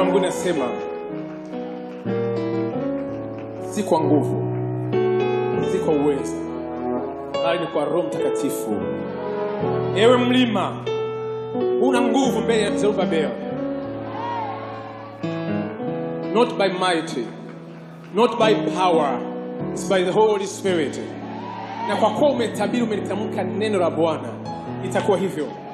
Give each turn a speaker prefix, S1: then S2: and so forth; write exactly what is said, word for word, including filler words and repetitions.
S1: yangu nasema, si kwa nguvu, si kwa uwezo, bali ni kwa Roho Mtakatifu. Ewe mlima, una nguvu mbele ya Zerubabel. Not by might, not by power, it's by the Holy Spirit. Na kwa kuwa umetabiri, umelitamka neno la Bwana, itakuwa hivyo.